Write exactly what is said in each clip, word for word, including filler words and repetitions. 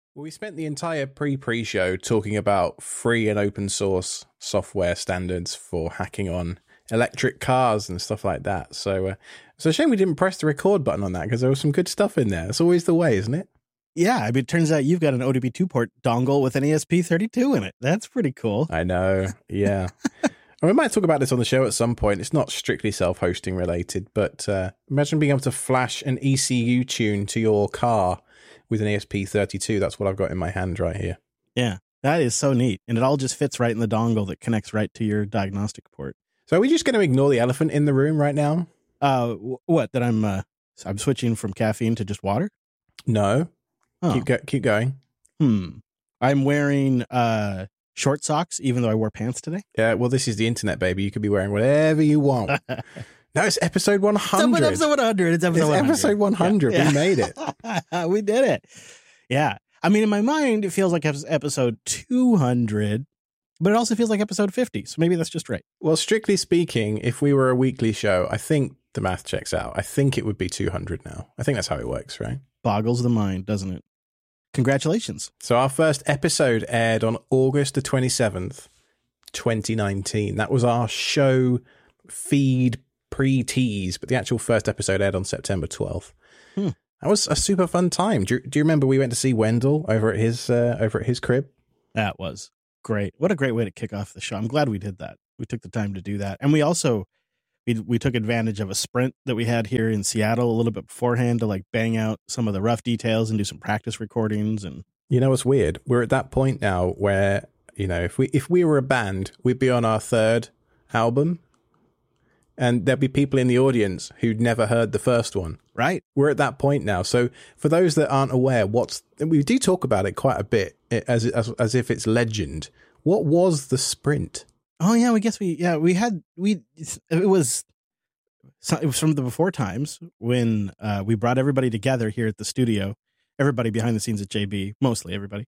Well, we spent the entire pre-pre show talking about free and open source software standards for hacking on electric cars and stuff like that. So uh, it's a shame we didn't press the record button on that because there was some good stuff in there. It's always the way, isn't it? Yeah, I mean, it turns out you've got an O D B two port dongle with an E S P thirty-two in it. That's pretty cool. I know, yeah. And we might talk about this on the show at some point. It's not strictly self-hosting related, but uh, imagine being able to flash an E C U tune to your car with an E S P thirty-two. That's what I've got in my hand right here. Yeah, that is so neat. And it all just fits right in the dongle that connects right to your diagnostic port. So are we just going to ignore the elephant in the room right now? Uh, what, that I'm uh, I'm switching from caffeine to just water? No. Oh. Keep, go- keep going. Hmm. I'm wearing uh, short socks, even though I wore pants today. Yeah, well, this is the internet, baby. You could be wearing whatever you want. No, it's episode one hundred. It's episode one hundred. It's episode it's one hundred. episode one hundred. Yeah. We made it. We did it. Yeah. I mean, in my mind, it feels like episode two hundred, but it also feels like episode fifty. So maybe that's just right. Well, strictly speaking, if we were a weekly show, I think the math checks out. I think it would be two hundred now. I think that's how it works, right? Boggles the mind, doesn't it? Congratulations. So our first episode aired on August the twenty-seventh, twenty nineteen. That was our show feed pre-tease, but the actual first episode aired on September twelfth. Hmm. That was a super fun time. Do you, do you remember we went to see Wendell over at his uh, over at his crib? That was great. What a great way to kick off the show. I'm glad we did that. We took the time to do that. And we also we we took advantage of a sprint that we had here in Seattle a little bit beforehand to like bang out some of the rough details and do some practice recordings. And you know what's weird? We're at that point now where, you know, if we if we were a band, we'd be on our third album. And there'd be people in the audience who'd never heard the first one. Right. We're at that point now. So for those that aren't aware, what's we do talk about it quite a bit as as, as if it's legend. What was the sprint? Oh, yeah, we guess we, yeah, we had, we, it was, it was from the before times when uh, we brought everybody together here at the studio, everybody behind the scenes at J B, mostly everybody,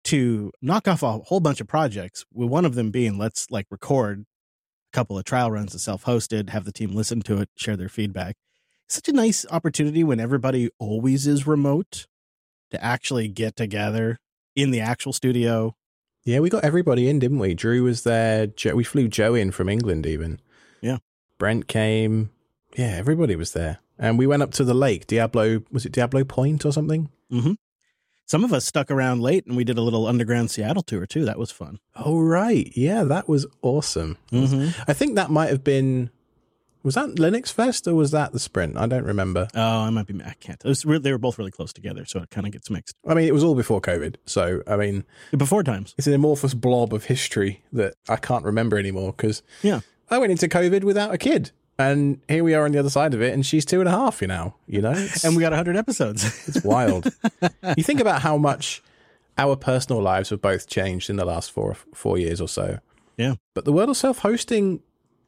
to knock off a whole bunch of projects, with one of them being, let's like record a couple of trial runs of self-hosted, have the team listen to it, share their feedback. It's such a nice opportunity when everybody always is remote to actually get together in the actual studio. Yeah, we got everybody in, didn't we? Drew was there. Jo- we flew Joe in from England even. Yeah. Brent came. Yeah, everybody was there. And we went up to the lake, Diablo, was it Diablo Point or something? Mm-hmm. Some of us stuck around late and we did a little underground Seattle tour too. That was fun. Oh, right. Yeah, that was awesome. Mm-hmm. I think that might have been, was that Linux Fest or was that the sprint? I don't remember. Oh, I might be, I can't. It was, they were both really close together, so it kind of gets mixed. I mean, it was all before COVID. So, I mean, before times. It's an amorphous blob of history that I can't remember anymore because yeah. I went into COVID without a kid. And here we are on the other side of it, and she's two and a half, you know, you know, it's, and we got a hundred episodes. It's wild. You think about how much our personal lives have both changed in the last four four years or so. Yeah. But the world of self-hosting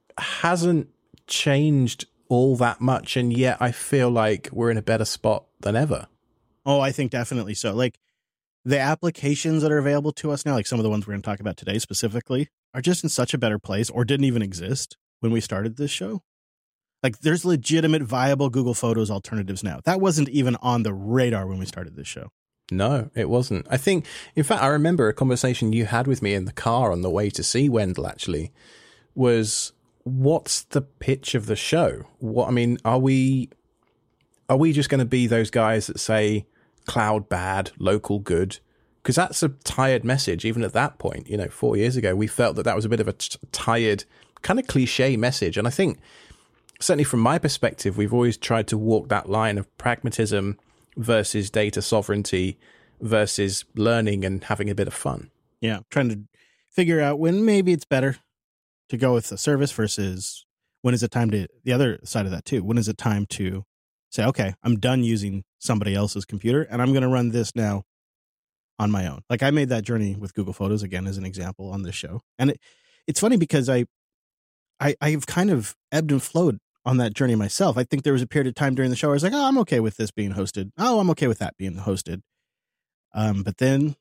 hasn't changed all that much, and yet I feel like we're in a better spot than ever. Oh, I think definitely so. Like the applications that are available to us now, like some of the ones we're going to talk about today specifically, are just in such a better place or didn't even exist when we started this show. Like there's legitimate viable Google Photos alternatives now. That wasn't even on the radar when we started this show. No, it wasn't. I think, in fact, I remember a conversation you had with me in the car on the way to see Wendell actually was, what's the pitch of the show? What, I mean, are we, are we just going to be those guys that say cloud bad, local good? Because that's a tired message. Even at that point, you know, four years ago, we felt that that was a bit of a t- tired kind of cliche message. And I think, certainly from my perspective, we've always tried to walk that line of pragmatism versus data sovereignty versus learning and having a bit of fun. Yeah, trying to figure out when maybe it's better to go with a service versus when is it time to, the other side of that too, when is it time to say, okay, I'm done using somebody else's computer and I'm going to run this now on my own. Like I made that journey with Google Photos again as an example on this show. And it, it's funny because I, I, I've kind of ebbed and flowed on that journey myself. I think there was a period of time during the show where I was like, oh, I'm okay with this being hosted. Oh, I'm okay with that being hosted. Um, but then,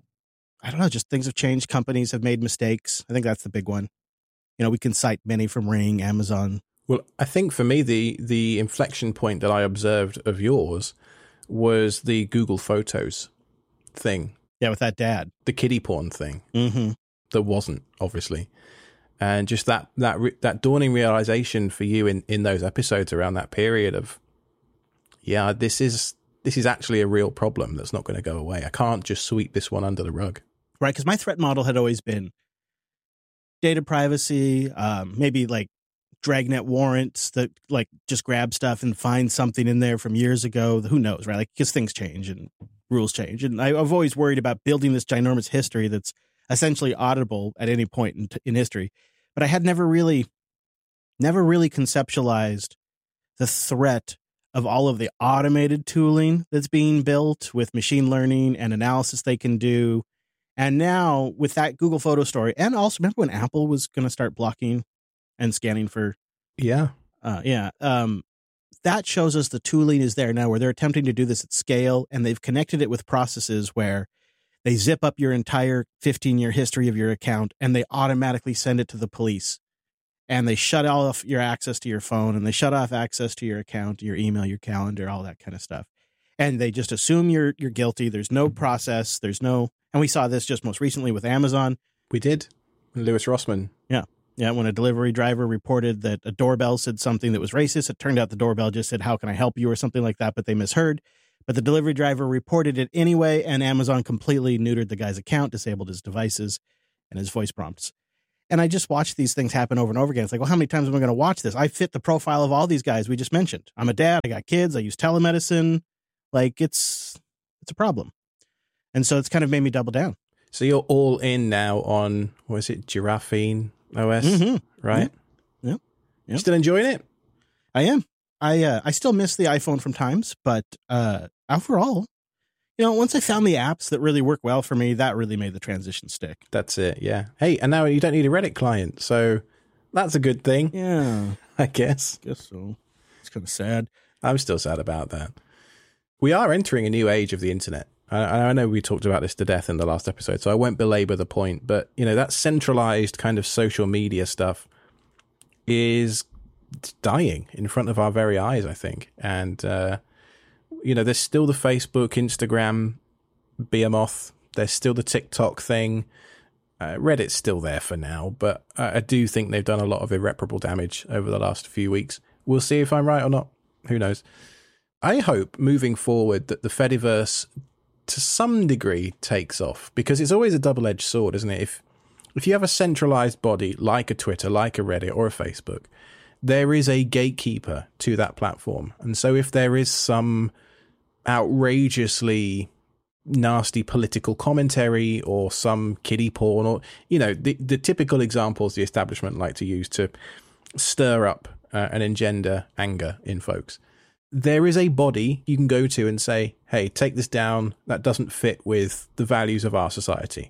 I don't know, just things have changed. Companies have made mistakes. I think that's the big one. You know, we can cite many from Ring, Amazon. Well, I think for me, the the inflection point that I observed of yours was the Google Photos thing. Yeah, with that dad. The kiddie porn thing. Mm-hmm. That wasn't, obviously. And just that that re- that dawning realization for you in, in those episodes around that period of, yeah, this is this is actually a real problem that's not going to go away. I can't just sweep this one under the rug. Right, because my threat model had always been data privacy, um, maybe like Dragnet warrants that like just grab stuff and find something in there from years ago. Who knows, right? Like, because things change and rules change. And I, I've always worried about building this ginormous history that's essentially auditable at any point in, in history. But I had never really, never really conceptualized the threat of all of the automated tooling that's being built with machine learning and analysis they can do. And now with that Google photo story, and also remember when Apple was going to start blocking and scanning for, yeah, uh, yeah, um, that shows us the tooling is there now where they're attempting to do this at scale, and they've connected it with processes where they zip up your entire fifteen year history of your account and they automatically send it to the police, and they shut off your access to your phone, and they shut off access to your account, your email, your calendar, all that kind of stuff. And they just assume you're, you're guilty. There's no process. There's no, and we saw this just most recently with Amazon. We did. Lewis Rossman. Yeah. Yeah. When a delivery driver reported that a doorbell said something that was racist, it turned out the doorbell just said, "How can I help you?" or something like that, but they misheard. But the delivery driver reported it anyway, and Amazon completely neutered the guy's account, disabled his devices and his voice prompts. And I just watched these things happen over and over again. It's like, well, how many times am I going to watch this? I fit the profile of all these guys we just mentioned. I'm a dad. I got kids. I use telemedicine. Like, it's it's a problem. And so it's kind of made me double down. So you're all in now on, what is it, Giraffine O S, mm-hmm. right? Yeah. Yep. Yep. Still enjoying it? I am. I uh, I still miss the iPhone from times, but uh, overall, you know, once I found the apps that really work well for me, that really made the transition stick. That's it, yeah. Hey, and now you don't need a Reddit client, so that's a good thing. Yeah. I guess. guess so. It's kind of sad. I'm still sad about that. We are entering a new age of the internet. I, I know we talked about this to death in the last episode, so I won't belabor the point, but, you know, that centralized kind of social media stuff is dying in front of our very eyes, I think. And, uh, you know, there's still the Facebook, Instagram, behemoth. There's still the TikTok thing. Uh, Reddit's still there for now, but I, I do think they've done a lot of irreparable damage over the last few weeks. We'll see if I'm right or not. Who knows? I hope moving forward that the Fediverse to some degree takes off, because it's always a double-edged sword, isn't it? If if you have a centralized body like a Twitter, like a Reddit or a Facebook, there is a gatekeeper to that platform. And so if there is some outrageously nasty political commentary or some kiddie porn, or, you know, the, the typical examples the establishment like to use to stir up uh, and engender anger in folks, there is a body you can go to and say, hey, take this down. That doesn't fit with the values of our society.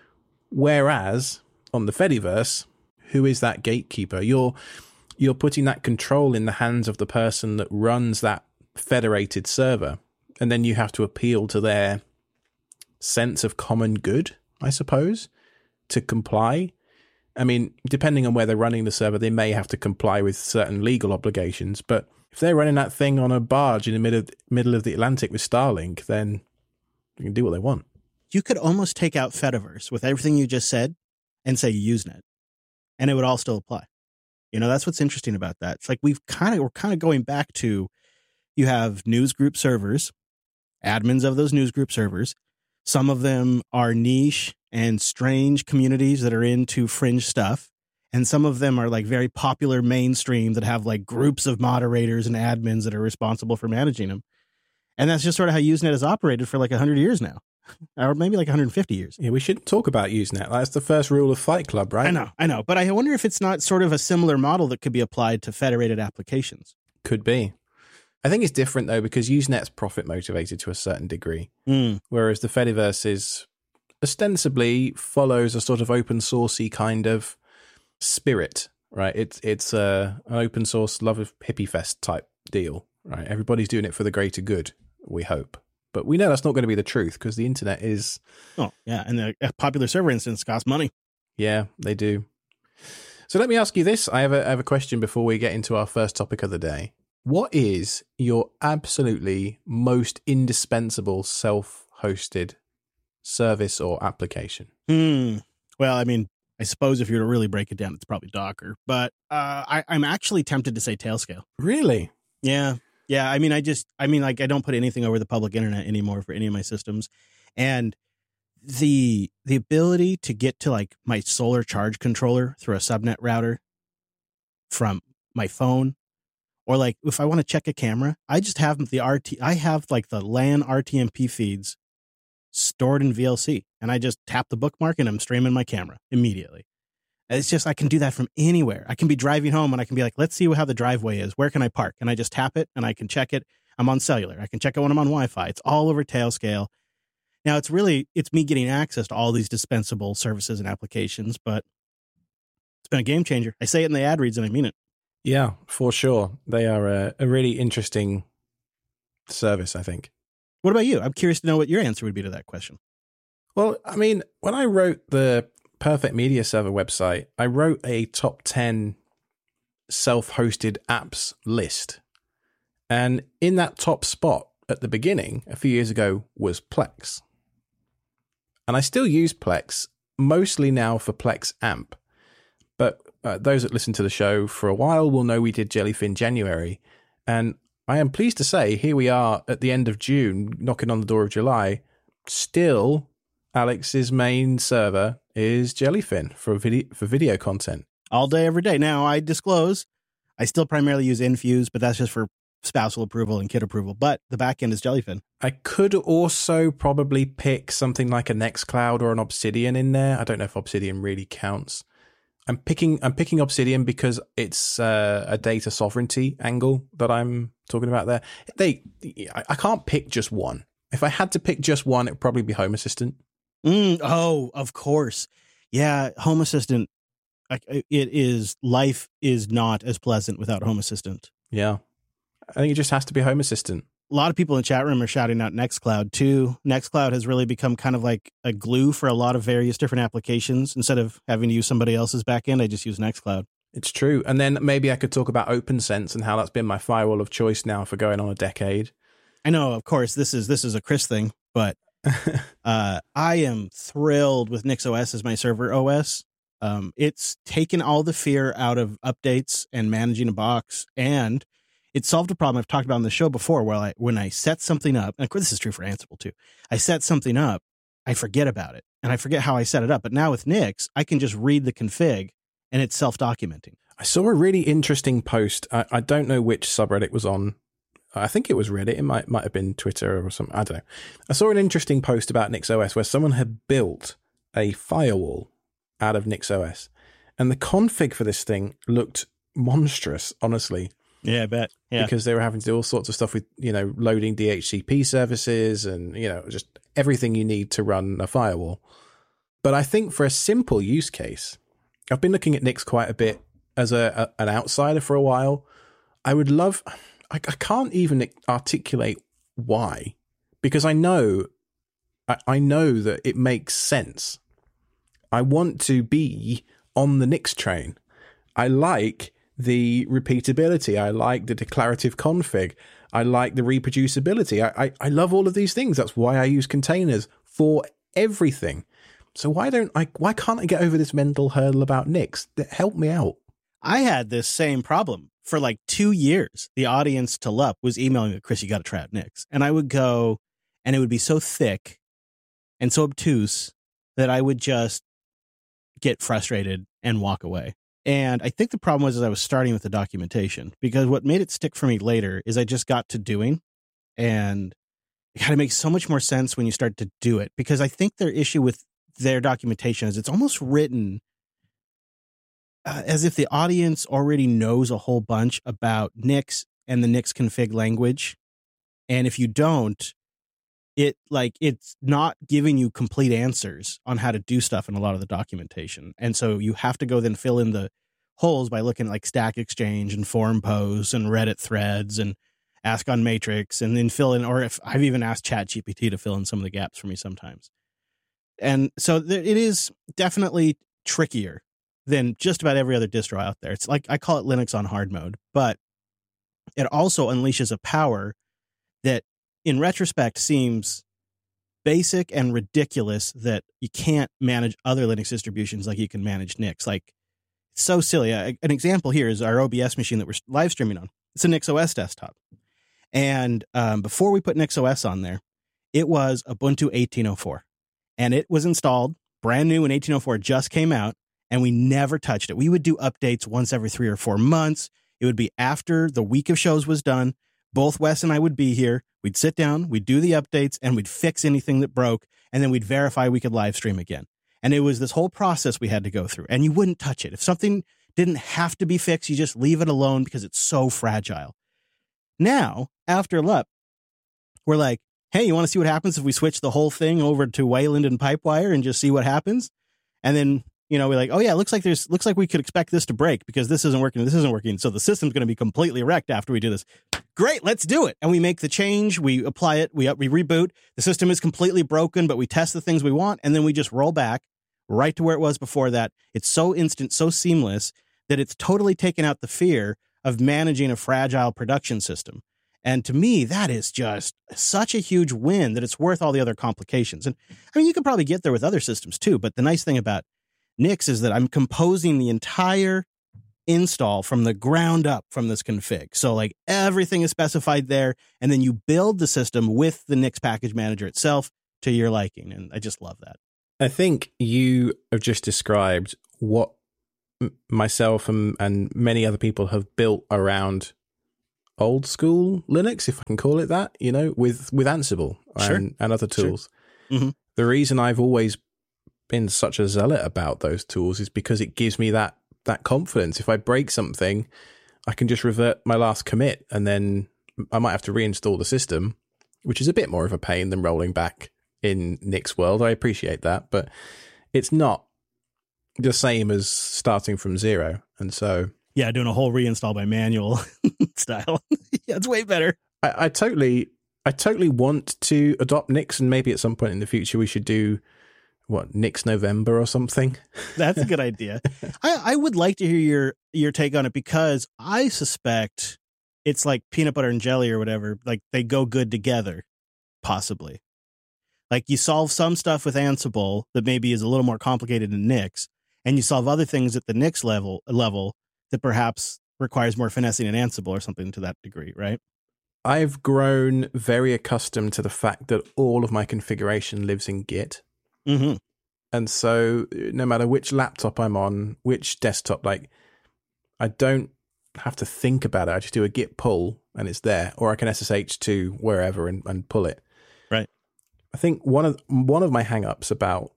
Whereas on the Fediverse, who is that gatekeeper? You're you're putting that control in the hands of the person that runs that federated server, and then you have to appeal to their sense of common good, I suppose, to comply. I mean, depending on where they're running the server, they may have to comply with certain legal obligations, but if they're running that thing on a barge in the middle of, middle of the Atlantic with Starlink, then they can do what they want. You could almost take out Fediverse with everything you just said and say Usenet, and it would all still apply. You know, that's what's interesting about that. It's like we've kind of we're kind of going back to, you have news group servers, admins of those news group servers. Some of them are niche and strange communities that are into fringe stuff. And some of them are like very popular mainstream that have like groups of moderators and admins that are responsible for managing them. And that's just sort of how Usenet has operated for like one hundred years now, or maybe like one hundred fifty years. Yeah, we should talk about Usenet. That's the first rule of Fight Club, right? I know, I know. But I wonder if it's not sort of a similar model that could be applied to federated applications. Could be. I think it's different, though, because Usenet's profit motivated to a certain degree, mm. whereas the Fediverse is ostensibly follows a sort of open sourcey kind of spirit, right? It's it's uh, an open source love of hippie fest type deal, right? Everybody's doing it for the greater good, we hope. But we know that's not going to be the truth, because the internet is... Oh, yeah, and the popular server instance costs money. Yeah, they do. So let me ask you this. I have a, I have a question before we get into our first topic of the day. What is your absolutely most indispensable self-hosted service or application? Hmm. Well, I mean, I suppose if you were to really break it down, it's probably Docker. But uh, I, I'm actually tempted to say Tailscale. Really? Yeah. Yeah. I mean, I just, I mean, like, I don't put anything over the public internet anymore for any of my systems. And the the ability to get to like my solar charge controller through a subnet router from my phone, or like if I want to check a camera, I just have the R T, I have like the LAN R T M P feeds stored in V L C, and I just tap the bookmark and I'm streaming my camera immediately. It's just, I can do that from anywhere. I can be driving home and I can be like, let's see how the driveway is. Where can I park? And I just tap it and I can check it. I'm on cellular. I can check it when I'm on Wi-Fi. It's all over Tailscale. Now, it's really, it's me getting access to all these dispensable services and applications, but it's been a game changer. I say it in the ad reads and I mean it. Yeah, for sure. They are a, a really interesting service, I think. What about you? I'm curious to know what your answer would be to that question. Well, I mean, when I wrote the Perfect Media Server website, I wrote a top ten self-hosted apps list. And in that top spot at the beginning, a few years ago, was Plex. And I still use Plex, mostly now for Plex Amp. But uh, those that listen to the show for a while will know we did Jellyfin January. And I am pleased to say, here we are at the end of June, knocking on the door of July. Still, Alex's main server is Jellyfin for video, for video content. All day, every day. Now, I disclose, I still primarily use Infuse, but that's just for spousal approval and kid approval. But the back end is Jellyfin. I could also probably pick something like a Nextcloud or an Obsidian in there. I don't know if Obsidian really counts. I'm picking I'm picking Obsidian because it's uh, a data sovereignty angle that I'm talking about there. They, I, I can't pick just one. If I had to pick just one, it would probably be Home Assistant. Mm, oh, of course. Yeah, Home Assistant. It is, life is not as pleasant without Home Assistant. Yeah. I think it just has to be Home Assistant. A lot of people in the chat room are shouting out Nextcloud too. Nextcloud has really become kind of like a glue for a lot of various different applications. Instead of having to use somebody else's backend, I just use Nextcloud. It's true. And then maybe I could talk about OpenSense and how that's been my firewall of choice now for going on a decade. I know, of course, this is this is a Chris thing, but uh, I am thrilled with NixOS as my server O S. Um, it's taken all the fear out of updates and managing a box, and it solved a problem I've talked about on the show before, where I, when I set something up, and of course this is true for Ansible too, I set something up, I forget about it, and I forget how I set it up. But now with Nix, I can just read the config, and it's self-documenting. I saw a really interesting post. I, I don't know which subreddit it was on. I think it was Reddit. It might might have been Twitter or something. I don't know. I saw an interesting post about NixOS where someone had built a firewall out of NixOS, and the config for this thing looked monstrous, honestly. Yeah, I bet. Yeah. Because they were having to do all sorts of stuff with, you know, loading D H C P services and, you know, just everything you need to run a firewall. But I think for a simple use case, I've been looking at Nix quite a bit as a, a an outsider for a while. I would love, I, I can't even articulate why, because I know, I, I know that it makes sense. I want to be on the Nix train. I like the repeatability. I like the declarative config. I like the reproducibility. I, I, I love all of these things. That's why I use containers for everything. So why don't I, why can't I get over this mental hurdle about Nix? Help me out. I had this same problem for like two years. The audience to L U P was emailing me, Chris, you got to try out Nix. And I would go, and it would be so thick and so obtuse that I would just get frustrated and walk away. And I think the problem was is I was starting with the documentation, because what made it stick for me later is I just got to doing, and it kind of makes so much more sense when you start to do it, because I think their issue with their documentation is it's almost written uh, as if the audience already knows a whole bunch about Nix and the Nix config language. And if you don't, it like it's not giving you complete answers on how to do stuff in a lot of the documentation. And so you have to go then fill in the holes by looking at like Stack Exchange and forum posts and Reddit threads and ask on Matrix, and then fill in, or if I've even asked ChatGPT to fill in some of the gaps for me sometimes. And so th- it is definitely trickier than just about every other distro out there. It's like, I call it Linux on hard mode, but it also unleashes a power that in retrospect seems basic and ridiculous that you can't manage other Linux distributions like you can manage Nix. Like, it's so silly. An example here is our O B S machine that we're live streaming on. It's a NixOS desktop. And um, before we put NixOS on there, it was Ubuntu eighteen oh four. And it was installed brand new when eighteen oh four just came out, and we never touched it. We would do updates once every three or four months. It would be after the week of shows was done. Both Wes and I would be here. We'd sit down, we'd do the updates, and we'd fix anything that broke, and then we'd verify we could live stream again. And it was this whole process we had to go through, and you wouldn't touch it. If something didn't have to be fixed, you just leave it alone because it's so fragile. Now, after L U P, we're like, hey, you want to see what happens if we switch the whole thing over to Wayland and Pipewire and just see what happens? And then, you know, we're like, oh yeah, it looks like there's looks like we could expect this to break because this isn't working, this isn't working. So the system's going to be completely wrecked after we do this. Great, let's do it. And we make the change, we apply it, we we reboot. The system is completely broken, but we test the things we want, and then we just roll back right to where it was before that. It's so instant, so seamless that it's totally taken out the fear of managing a fragile production system. And to me, that is just such a huge win that it's worth all the other complications. And I mean, you could probably get there with other systems too, but the nice thing about Nix is that I'm composing the entire install from the ground up from this config. So like everything is specified there, and then you build the system with the Nix package manager itself to your liking. And I just love that. I think you have just described what myself and, and many other people have built around old school Linux, if I can call it that, you know, with, with Ansible Sure. and, and other tools. Sure. Mm-hmm. The reason I've always been such a zealot about those tools is because it gives me that, that confidence. If I break something, I can just revert my last commit, and then I might have to reinstall the system, which is a bit more of a pain than rolling back in Nix world. I appreciate that, but it's not the same as starting from zero. And so yeah, doing a whole reinstall by manual style. Yeah, it's way better. I, I totally I totally want to adopt Nix, and maybe at some point in the future we should do what, Nix November or something. That's a good idea. I, I would like to hear your your take on it, because I suspect it's like peanut butter and jelly or whatever. Like they go good together, possibly. Like you solve some stuff with Ansible that maybe is a little more complicated in Nix, and you solve other things at the Nix level level that perhaps requires more finessing in Ansible or something to that degree, right? I've grown very accustomed to the fact that all of my configuration lives in Git. Mm-hmm. And so no matter which laptop I'm on, which desktop, like I don't have to think about it. I just do a Git pull and it's there, or I can S S H to wherever and, and pull it. Right. I think one of one of my hang-ups about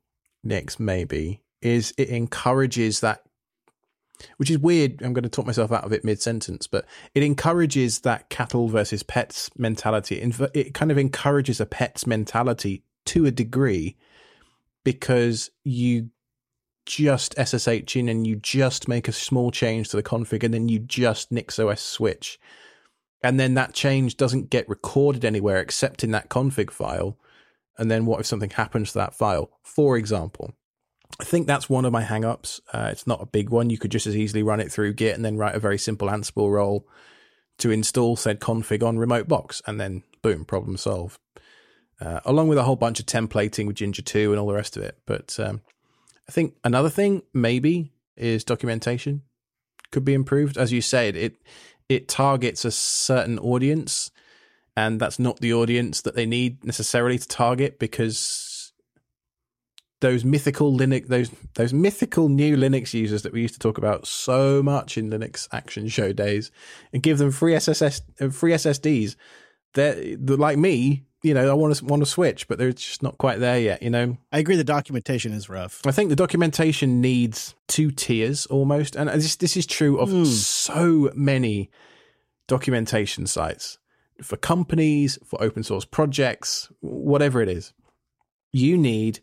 Nix maybe is it encourages that, which is weird. I'm going to talk myself out of it mid-sentence, but it encourages that cattle versus pets mentality. It kind of encourages a pets mentality to a degree, because you just S S H in and you just make a small change to the config, and then you just NixOS switch. And then that change doesn't get recorded anywhere except in that config file. And then what if something happens to that file? For example, I think that's one of my hang-ups. Uh, it's not a big one. You could just as easily run it through Git and then write a very simple Ansible role to install said config on remote box, and then boom, problem solved. Uh, along with a whole bunch of templating with Ginger two and all the rest of it. But um, I think another thing maybe is documentation could be improved. As you said, it it targets a certain audience, and that's not the audience that they need necessarily to target, because those mythical Linux, those those mythical new Linux users that we used to talk about so much in Linux Action Show days, and give them free S S S, free S S Ds. They're, they're like me. You know, I want to want to switch, but they're just not quite there yet, you know? I agree the documentation is rough. I think the documentation needs two tiers almost. And this, this is true of mm. so many documentation sites. For companies, for open source projects, whatever it is. You need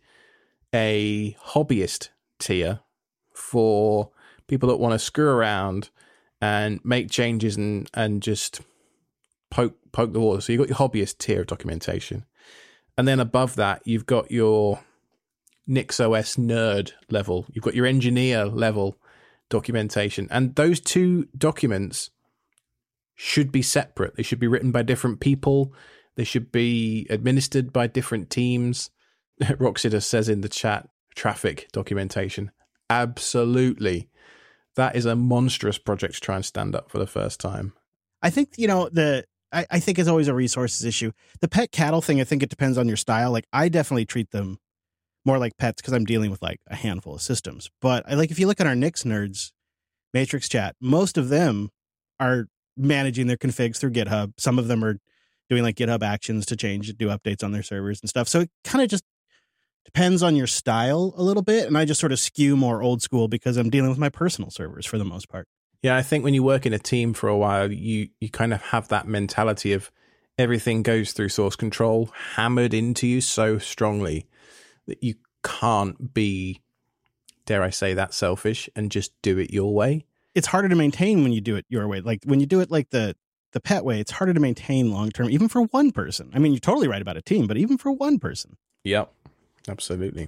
a hobbyist tier for people that want to screw around and make changes and, and just poke poke the water. So you've got your hobbyist tier of documentation. And then above that, you've got your NixOS nerd level. You've got your engineer level documentation. And those two documents should be separate. They should be written by different people. They should be administered by different teams. Roxida says in the chat, traffic documentation. Absolutely. That is a monstrous project to try and stand up for the first time. I think, you know, the I, I think it's always a resources issue. The pet cattle thing, I think it depends on your style. Like, I definitely treat them more like pets because I'm dealing with like a handful of systems. But I like, if you look at our Nix Nerds Matrix chat, most of them are managing their configs through GitHub. Some of them are doing like GitHub actions to change, do updates on their servers and stuff. So it kind of just depends on your style a little bit. And I just sort of skew more old school because I'm dealing with my personal servers for the most part. Yeah, I think when you work in a team for a while, you, you kind of have that mentality of everything goes through source control hammered into you so strongly that you can't be, dare I say, that selfish and just do it your way. It's harder to maintain when you do it your way. Like when you do it like the, the pet way, it's harder to maintain long term, even for one person. I mean, you're totally right about a team, but even for one person. Yep, absolutely.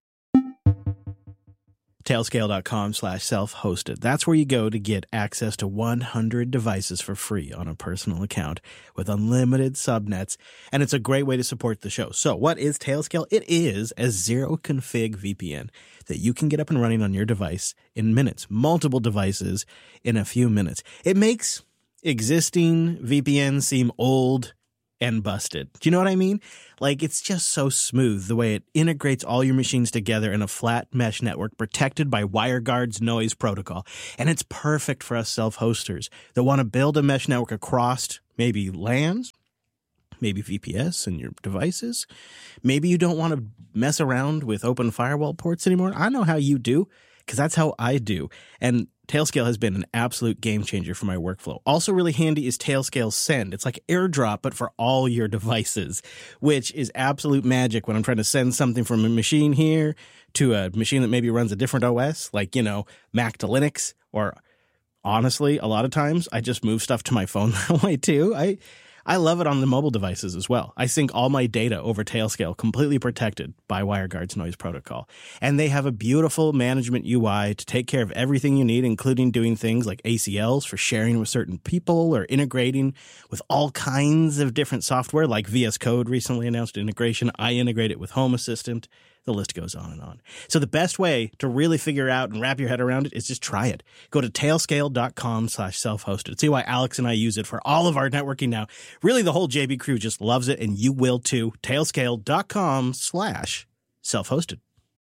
Tailscale.com slash self-hosted. That's where you go to get access to one hundred devices for free on a personal account with unlimited subnets. And it's a great way to support the show. So what is Tailscale? It is a zero config V P N that you can get up and running on your device in minutes, multiple devices in a few minutes. It makes existing V P Ns seem old and busted. Do you know what I mean? Like, it's just so smooth the way it integrates all your machines together in a flat mesh network protected by WireGuard's noise protocol. And it's perfect for us self-hosters that want to build a mesh network across maybe LANs, maybe V P S and your devices. Maybe you don't want to mess around with open firewall ports anymore. I know how you do, because that's how I do. And Tailscale has been an absolute game changer for my workflow. Also really handy is Tailscale Send. It's like AirDrop, but for all your devices, which is absolute magic when I'm trying to send something from a machine here to a machine that maybe runs a different O S, like, you know, Mac to Linux. Or honestly, a lot of times I just move stuff to my phone that way too. I I love it on the mobile devices as well. I sync all my data over Tailscale, completely protected by WireGuard's noise protocol. And they have a beautiful management U I to take care of everything you need, including doing things like A C Ls for sharing with certain people or integrating with all kinds of different software, like V S Code recently announced integration. I integrate it with Home Assistant. The list goes on and on. So the best way to really figure out and wrap your head around it is just try it. Go to tailscale.com slash self-hosted. See why Alex and I use it for all of our networking now. Really, the whole J B crew just loves it, and you will too. Tailscale.com slash self-hosted.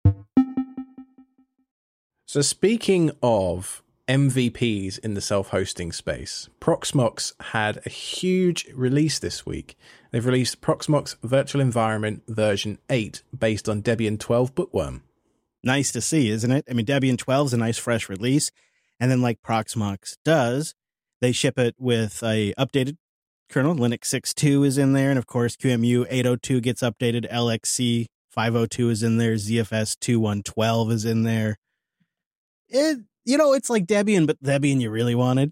So speaking of M V Ps in the self-hosting space, Proxmox had a huge release this week. They've released Proxmox Virtual Environment version eight based on Debian twelve Bookworm. Nice to see, isn't it? I mean, Debian twelve is a nice fresh release. And then like Proxmox does, they ship it with a updated kernel. Linux six point two is in there. And of course, Q M U eight oh two gets updated. L X C five oh two is in there. Z F S two one twelve is in there. It, you know, it's like Debian, but Debian you really wanted.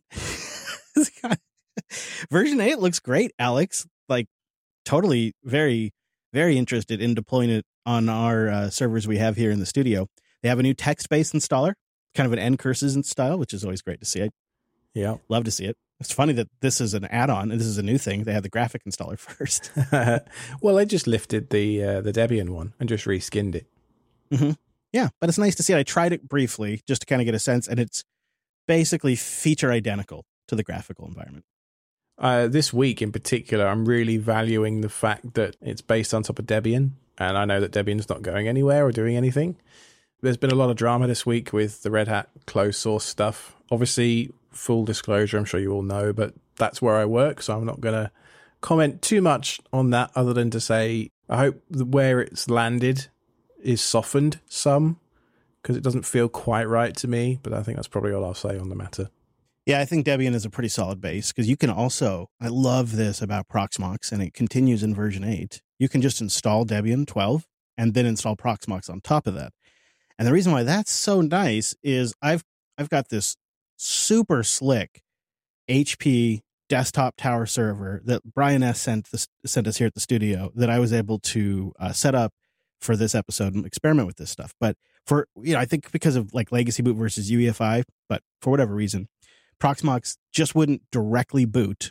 Version eight looks great, Alex. Like, totally very, very interested in deploying it on our uh, servers we have here in the studio. They have a new text-based installer, kind of an ncurses style, which is always great to see. I yeah, love to see it. It's funny that this is an add-on and this is a new thing. They had the graphic installer first. Well, they just lifted the uh, the Debian one and just reskinned it. Mm-hmm. Yeah, but it's nice to see it. I tried it briefly just to kind of get a sense, and it's basically feature identical to the graphical environment. Uh, this week in particular, I'm really valuing the fact that it's based on top of Debian, and I know that Debian's not going anywhere or doing anything. There's been a lot of drama this week with the Red Hat closed source stuff. Obviously, full disclosure, I'm sure you all know, but that's where I work, so I'm not going to comment too much on that other than to say I hope where it's landed is softened some, because it doesn't feel quite right to me, but I think that's probably all I'll say on the matter. Yeah, I think Debian is a pretty solid base, because you can also, I love this about Proxmox, and it continues in version eight. You can just install Debian twelve and then install Proxmox on top of that. And the reason why that's so nice is I've I've got this super slick H P desktop tower server that Brian S. sent, the, sent us here at the studio that I was able to uh, set up for this episode and experiment with this stuff. But for, you know, I think because of like legacy boot versus U E F I, but for whatever reason, Proxmox just wouldn't directly boot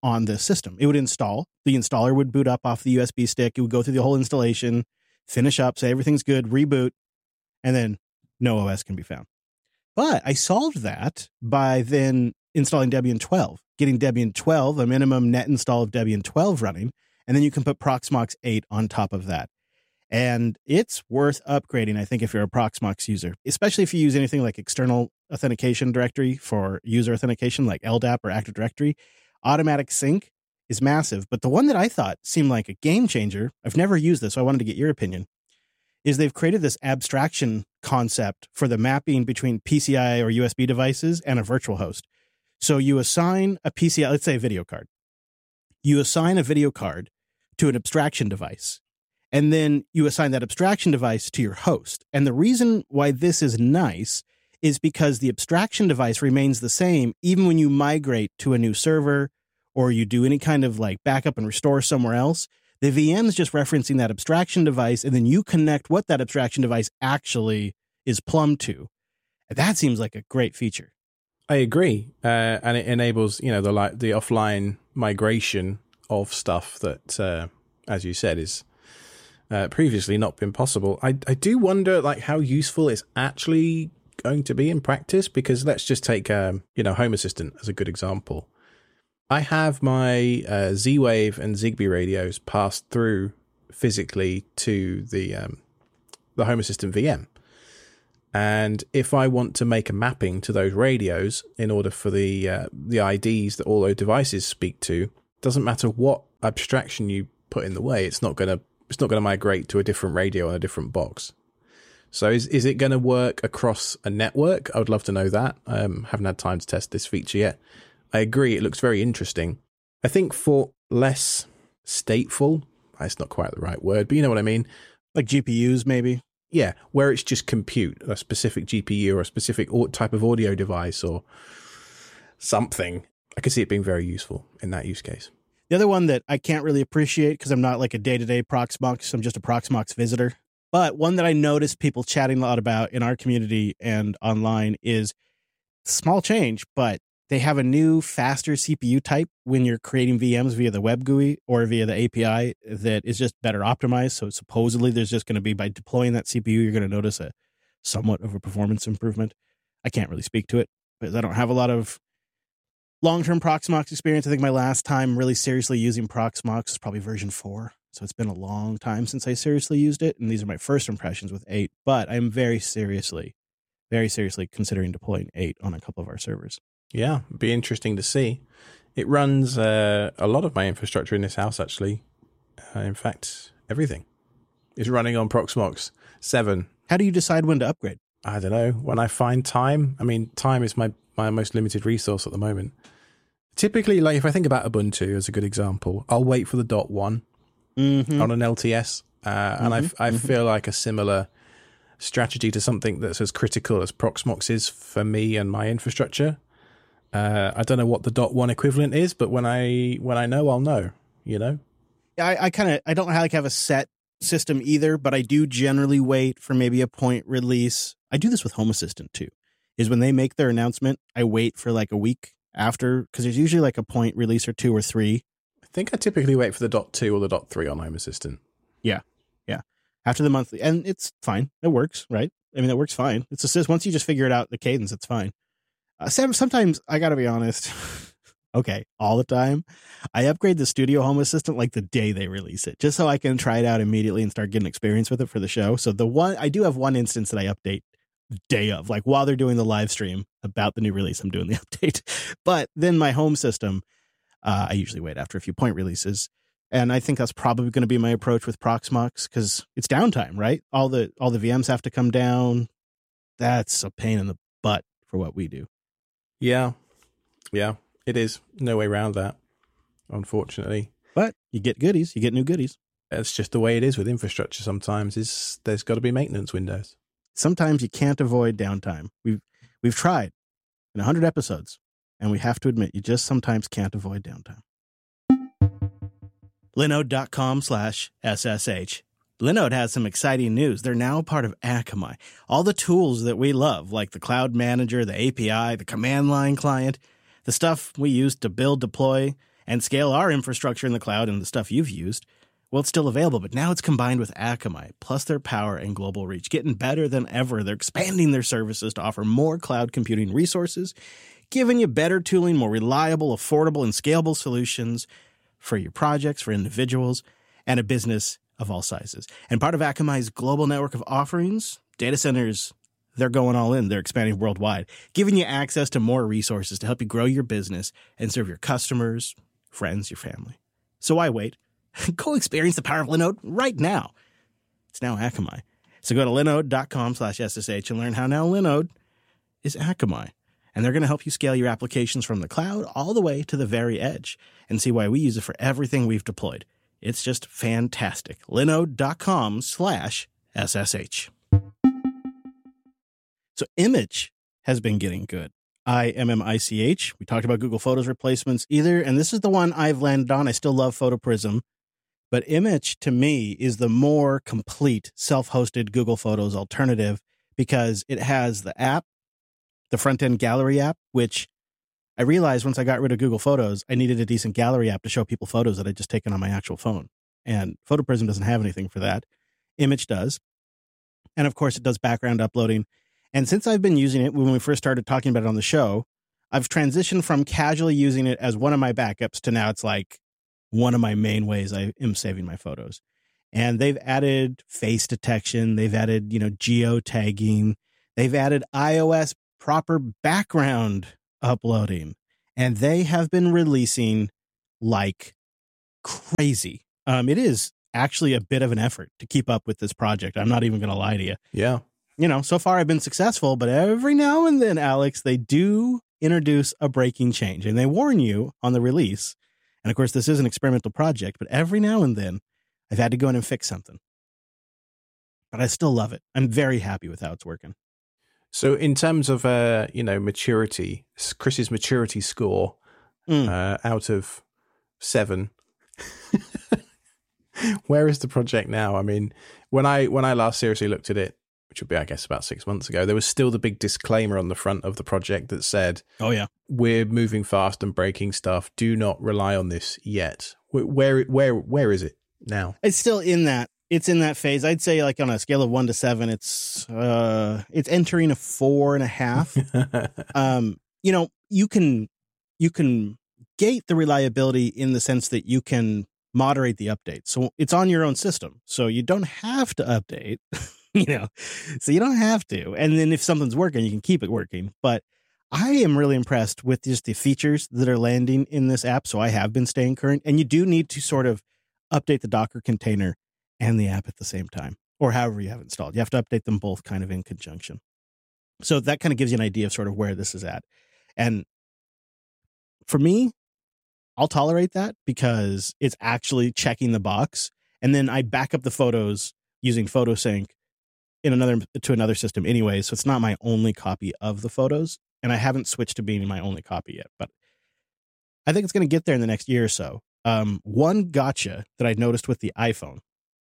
on this system. It would install. The installer would boot up off the U S B stick. It would go through the whole installation, finish up, say everything's good, reboot, and then no O S can be found. But I solved that by then installing Debian twelve, getting Debian twelve, a minimum net install of Debian twelve running, and then you can put Proxmox eight on top of that. And it's worth upgrading, I think, if you're a Proxmox user, especially if you use anything like external authentication directory for user authentication, like L D A P or Active Directory. Automatic sync is massive. But the one that I thought seemed like a game changer, I've never used this, so I wanted to get your opinion, is they've created this abstraction concept for the mapping between P C I or U S B devices and a virtual host. So you assign a P C I, let's say a video card. You assign a video card to an abstraction device. And then you assign that abstraction device to your host. And the reason why this is nice is because the abstraction device remains the same even when you migrate to a new server or you do any kind of like backup and restore somewhere else. The V M is just referencing that abstraction device, and then you connect what that abstraction device actually is plumbed to. And that seems like a great feature. I agree. Uh, and it enables, you know, the like the offline migration of stuff that, uh, as you said, is Uh, previously not been possible. I, I do wonder like how useful it's actually going to be in practice, because let's just take um, you know, Home Assistant as a good example. I have my uh, Z-Wave and Zigbee radios passed through physically to the um, the Home Assistant V M. And if I want to make a mapping to those radios in order for the uh, the I Ds that all those devices speak to, doesn't matter what abstraction you put in the way, it's not going to It's not going to migrate to a different radio on a different box. So is is it going to work across a network? I would love to know that. I um, haven't had time to test this feature yet. I agree. It looks very interesting. I think for less stateful, that's not quite the right word, but you know what I mean? Like G P Us, maybe? Yeah, where it's just compute, a specific G P U or a specific type of audio device or something. I could see it being very useful in that use case. The other one that I can't really appreciate because I'm not like a day-to-day Proxmox, I'm just a Proxmox visitor. But one that I noticed people chatting a lot about in our community and online is small change, but they have a new faster C P U type when you're creating V Ms via the web G U I or via the A P I that is just better optimized. So supposedly there's just going to be, by deploying that C P U, you're going to notice a somewhat of a performance improvement. I can't really speak to it because I don't have a lot of long-term Proxmox experience. I think my last time really seriously using Proxmox is probably version four. So it's been a long time since I seriously used it. And these are my first impressions with eight. But I'm very seriously, very seriously considering deploying eight on a couple of our servers. Yeah, it'd be interesting to see. It runs uh, a lot of my infrastructure in this house, actually. Uh, in fact, everything is running on Proxmox seven. How do you decide when to upgrade? I don't know. When I find time. I mean, time is my my most limited resource at the moment. Typically, like if I think about Ubuntu as a good example, I'll wait for the dot one mm-hmm. on an L T S. Uh, mm-hmm. And I, I mm-hmm. feel like a similar strategy to something that's as critical as Proxmox is for me and my infrastructure. Uh, I don't know what the dot one equivalent is, but when I when I know, I'll know, you know? Yeah, I, I kind of, I don't like have a set system either, but I do generally wait for maybe a point release. I do this with Home Assistant too. Is when they make their announcement, I wait for like a week after, because there's usually like a point release or two or three. I think I typically wait for the dot two or the dot three on Home Assistant. Yeah, yeah. After the monthly, and it's fine. It works, right? I mean, it works fine. It's just once you just figure it out, the cadence, it's fine. Uh, sometimes I got to be honest. Okay, all the time, I upgrade the Studio Home Assistant like the day they release it, just so I can try it out immediately and start getting experience with it for the show. So the one I do have one instance that I update day of, like while they're doing the live stream about the new release, I'm doing the update. But then my home system, uh, I usually wait after a few point releases, and I think that's probably going to be my approach with Proxmox because it's downtime, right? All the all the V Ms have to come down. That's a pain in the butt for what we do. Yeah, yeah. It is. No way around that, unfortunately. But you get goodies. You get new goodies. That's just the way it is with infrastructure sometimes. Is there's got to be maintenance windows. Sometimes you can't avoid downtime. We've we've tried in one hundred episodes, and we have to admit you just sometimes can't avoid downtime. Linode.com slash SSH. Linode has some exciting news. They're now part of Akamai. All the tools that we love, like the Cloud Manager, the A P I, the command line client, the stuff we use to build, deploy, and scale our infrastructure in the cloud and the stuff you've used, well, it's still available, but now it's combined with Akamai, plus their power and global reach, getting better than ever. They're expanding their services to offer more cloud computing resources, giving you better tooling, more reliable, affordable, and scalable solutions for your projects, for individuals, and a business of all sizes. And part of Akamai's global network of offerings, data centers, they're going all in. They're expanding worldwide, giving you access to more resources to help you grow your business and serve your customers, friends, your family. So why wait? Go experience the power of Linode right now. It's now Akamai. So go to linode.com slash SSH and learn how now Linode is Akamai. And they're going to help you scale your applications from the cloud all the way to the very edge and see why we use it for everything we've deployed. It's just fantastic. Linode.com slash SSH. So Image has been getting good. I M M I C H. We talked about Google Photos replacements either, and this is the one I've landed on. I still love PhotoPrism. But Image, to me, is the more complete self-hosted Google Photos alternative because it has the app, the front-end gallery app, which I realized once I got rid of Google Photos, I needed a decent gallery app to show people photos that I'd just taken on my actual phone. And PhotoPrism doesn't have anything for that. Image does. And, of course, it does background uploading. And since I've been using it, when we first started talking about it on the show, I've transitioned from casually using it as one of my backups to now it's like one of my main ways I am saving my photos. And they've added face detection. They've added, you know, geotagging. They've added iOS proper background uploading. And they have been releasing like crazy. Um, it is actually a bit of an effort to keep up with this project. I'm not even going to lie to you. Yeah. You know, so far I've been successful, but every now and then, Alex, they do introduce a breaking change. And they warn you on the release. And of course, this is an experimental project, but every now and then I've had to go in and fix something. But I still love it. I'm very happy with how it's working. So in terms of, uh, you know, maturity, Chris's maturity score mm. uh, out of seven, where is the project now? I mean, when I when I last seriously looked at it, which would be, I guess, about six months ago, there was still the big disclaimer on the front of the project that said, oh, yeah, we're moving fast and breaking stuff. Do not rely on this yet. Where, where, where is it now? It's still in that. It's in that phase. I'd say like on a scale of one to seven, it's, uh, it's entering a four and a half. um, you know, you can, you can gate the reliability in the sense that you can moderate the updates. So it's on your own system. So you don't have to update. You know, so you don't have to. And then if something's working, you can keep it working. But I am really impressed with just the features that are landing in this app. So I have been staying current. And you do need to sort of update the Docker container and the app at the same time, or however you have installed. You have to update them both kind of in conjunction. So that kind of gives you an idea of sort of where this is at. And for me, I'll tolerate that because it's actually checking the box. And then I back up the photos using PhotoSync in another to another system anyway, so it's not my only copy of the photos, and I haven't switched to being my only copy yet, but I think it's going to get there in the next year or so. Um, one gotcha that I noticed with the iPhone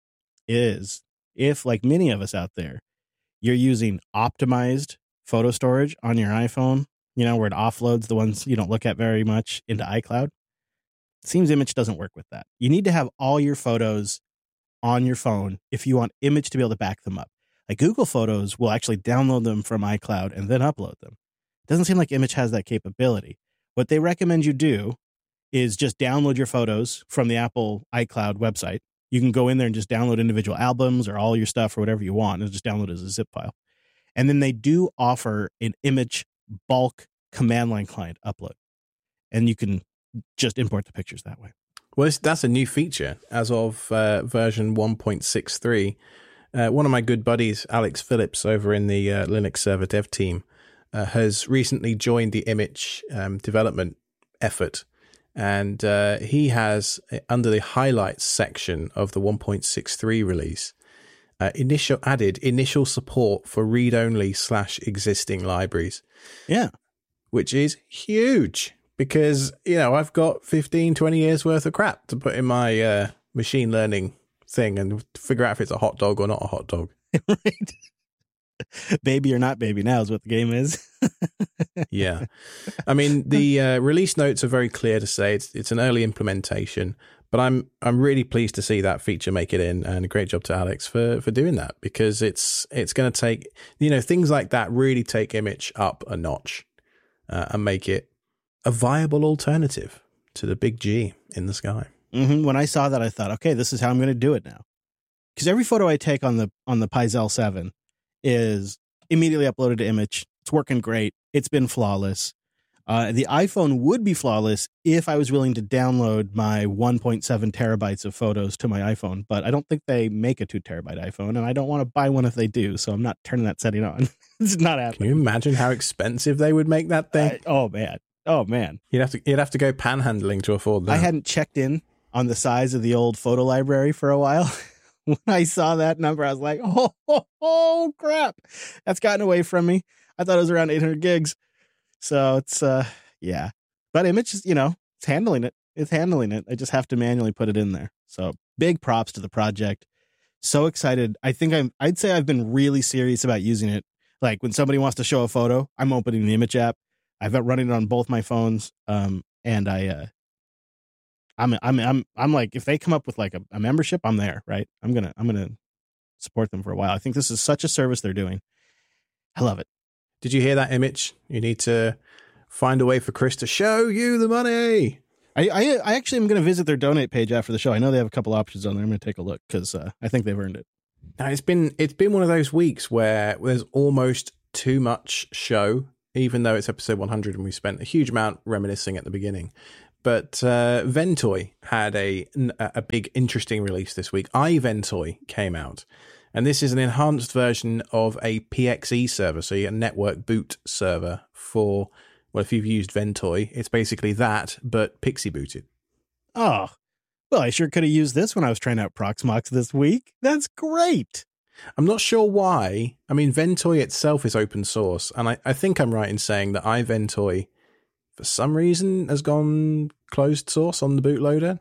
is if, like many of us out there, you're using optimized photo storage on your iPhone, you know, where it offloads the ones you don't look at very much into iCloud, it seems Image doesn't work with that. You need to have all your photos on your phone if you want Image to be able to back them up. Like Google Photos will actually download them from iCloud and then upload them. It doesn't seem like Image has that capability. What they recommend you do is just download your photos from the Apple iCloud website. You can go in there and just download individual albums or all your stuff or whatever you want and just download it as a zip file. And then they do offer an Image bulk command line client upload. And you can just import the pictures that way. Well, that's a new feature as of uh, version one point six three. Uh, one of my good buddies, Alex Phillips, over in the uh, Linux server dev team, uh, has recently joined the Image um, development effort. And uh, he has, under the highlights section of the one point six three release, uh, initial added initial support for read-only slash existing libraries. Yeah. Which is huge because, you know, I've got fifteen, twenty years worth of crap to put in my uh, machine learning thing and figure out if it's a hot dog or not a hot dog. Right. Baby or not baby now is what the game is. Yeah. I mean, the uh, release notes are very clear to say it's it's an early implementation, but I'm I'm really pleased to see that feature make it in, and a great job to Alex for for doing that, because it's it's going to take, you know, things like that really take image up a notch uh, and make it a viable alternative to the big G in the sky. Mm-hmm. When I saw that, I thought, okay, this is how I'm going to do it now. Because every photo I take on the on the Pixel seven is immediately uploaded to image. It's working great. It's been flawless. Uh, the iPhone would be flawless if I was willing to download my one point seven terabytes of photos to my iPhone, but I don't think they make a two terabyte iPhone, and I don't want to buy one if they do, so I'm not turning that setting on. It's not happening. Can you imagine how expensive they would make that thing? I, oh man, oh man, you'd have to you'd have to go panhandling to afford that. I hadn't checked in on the size of the old photo library for a while. When I saw that number, I was like, oh, oh, oh crap, that's gotten away from me. I thought it was around eight hundred gigs. So it's, uh, yeah. But Image is, you know, it's handling it. It's handling it. I just have to manually put it in there. So big props to the project. So excited. I think I'm, I'd say I've been really serious about using it. Like when somebody wants to show a photo, I'm opening the Image app. I've been running it on both my phones. Um, and I, uh, I'm, I'm, I'm, I'm like, if they come up with like a, a membership, I'm there, right? I'm going to, I'm going to support them for a while. I think this is such a service they're doing. I love it. Did you hear that, Image? You need to find a way for Chris to show you the money. I, I, I actually am going to visit their donate page after the show. I know they have a couple options on there. I'm going to take a look because uh, I think they've earned it. Now, it's been it's been one of those weeks where there's almost too much show, even though it's episode one hundred and we spent a huge amount reminiscing at the beginning. But uh, Ventoy had a a big interesting release this week. iVentoy came out. And this is an enhanced version of a P X E server, so a network boot server for, well, if you've used Ventoy, it's basically that, but Pixie booted. Oh, well, I sure could have used this when I was trying out Proxmox this week. That's great. I'm not sure why. I mean, Ventoy itself is open source, and I, I think I'm right in saying that iVentoy, for some reason, has gone closed source on the bootloader,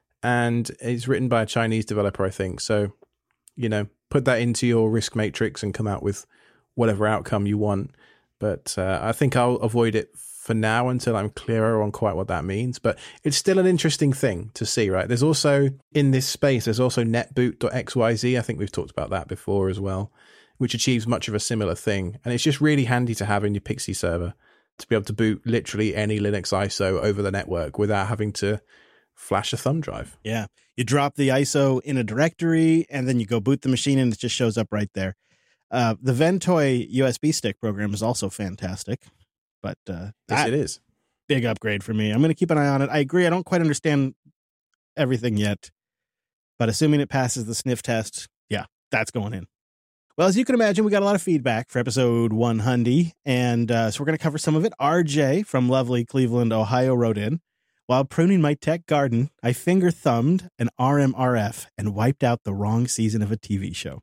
and it's written by a Chinese developer, I think. So, you know, put that into your risk matrix and come out with whatever outcome you want. But uh, I think I'll avoid it for now until I'm clearer on quite what that means. But it's still an interesting thing to see, right? There's also, in this space, there's also netboot dot x y z. I think we've talked about that before as well, which achieves much of a similar thing. And it's just really handy to have in your Pixie server to be able to boot literally any Linux I S O over the network without having to flash a thumb drive. Yeah. You drop the I S O in a directory and then you go boot the machine and it just shows up right there. Uh, the Ventoy U S B stick program is also fantastic, but uh, yes, it is. Big upgrade for me. I'm going to keep an eye on it. I agree. I don't quite understand everything yet, but assuming it passes the sniff test, yeah, that's going in. Well, as you can imagine, we got a lot of feedback for episode one hundred, and uh, so we're going to cover some of it. R J from lovely Cleveland, Ohio wrote in, while pruning my tech garden, I finger-thumbed an R M R F and wiped out the wrong season of a T V show.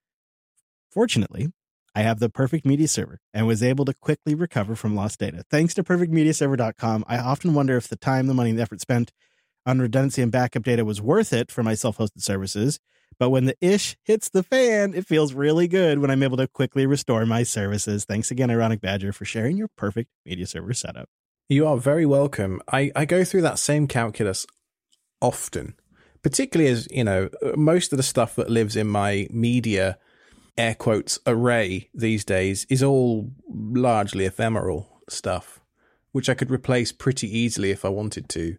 Fortunately, I have the Perfect Media Server and was able to quickly recover from lost data. Thanks to perfect media server dot com, I often wonder if the time, the money, and the effort spent on redundancy and backup data was worth it for my self-hosted services. But when the ish hits the fan, it feels really good when I'm able to quickly restore my services. Thanks again, Ironic Badger, for sharing your Perfect Media Server setup. You are very welcome. I, I go through that same calculus often, particularly as, you know, most of the stuff that lives in my media, air quotes, array these days is all largely ephemeral stuff, which I could replace pretty easily if I wanted to.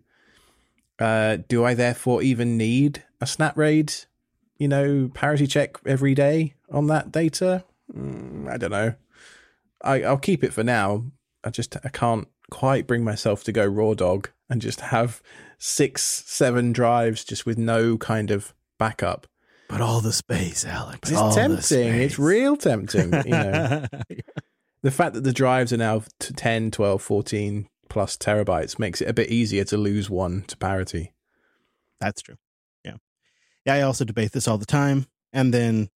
Uh, do I therefore even need a SnapRaid, you know, parity check every day on that data? Mm, I don't know. I, I'll keep it for now. I just, I can't quite bring myself to go raw dog and just have six, seven drives just with no kind of backup. But all the space, Alex. But it's all tempting. It's real tempting. You know, the fact that the drives are now to ten, twelve, fourteen plus terabytes makes it a bit easier to lose one to parity. That's true. Yeah. Yeah. I also debate this all the time. And then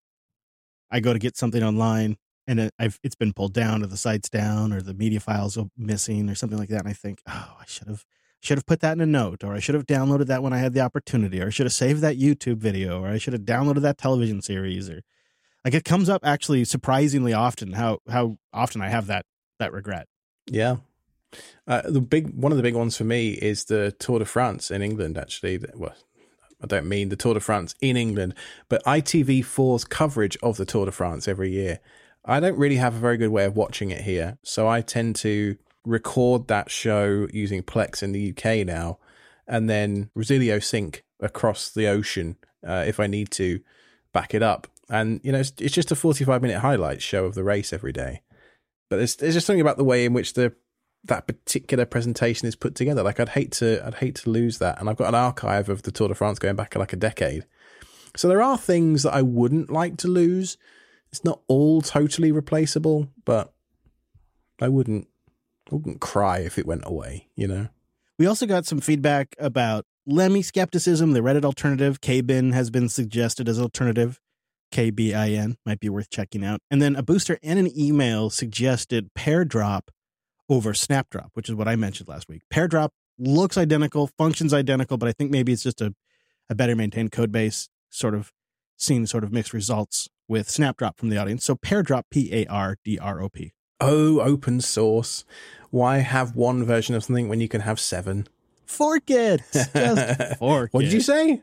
I go to get something online and it, I've, it's been pulled down or the site's down or the media files are missing or something like that. And I think, oh, I should have, should have put that in a note, or I should have downloaded that when I had the opportunity, or I should have saved that YouTube video, or I should have downloaded that television series, or Like it comes up actually surprisingly often how how often I have that that regret. Yeah. Uh, the big one of the big ones for me is the Tour de France in England, actually. Well, I don't mean the Tour de France in England, but I T V four's coverage of the Tour de France every year. I don't really have a very good way of watching it here, so I tend to record that show using Plex in the U K now, and then Resilio sync across the ocean uh, if I need to back it up. And, you know, it's, it's just a forty-five minute highlight show of the race every day. But there's, there's just something about the way in which the that particular presentation is put together. Like I'd hate to I'd hate to lose that. And I've got an archive of the Tour de France going back like a decade. So there are things that I wouldn't like to lose. It's not all totally replaceable, but I wouldn't I wouldn't cry if it went away, you know? We also got some feedback about Lemmy skepticism, the Reddit alternative. K-Bin has been suggested as alternative. K B I N might be worth checking out. And then a booster and an email suggested pair drop over snap drop, which is what I mentioned last week. Pair drop looks identical, functions identical, but I think maybe it's just a, a better maintained code base, sort of seeing sort of mixed results with snap drop from the audience. So pair drop, P A R D R O P. Oh, open source. Why have one version of something when you can have seven? Fork it. Just fork What it. did you say?